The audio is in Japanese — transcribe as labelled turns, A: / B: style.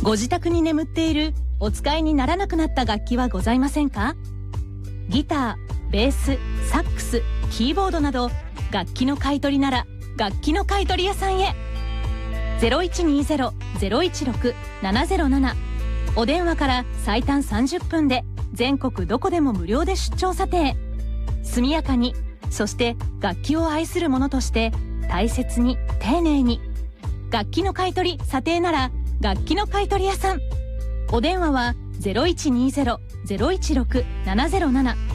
A: ご自宅に眠っているお使いにならなくなった楽器はございませんか？ギター、ベース、サックス、キーボードなど楽器の買い取りなら楽器の買い取り屋さんへ。0120-016-707、お電話から最短30分で全国どこでも無料で出張査定。速やかに、そして楽器を愛する者として大切に丁寧に。楽器の買い取り査定なら楽器の買い取り屋さん。お電話は0120-016-707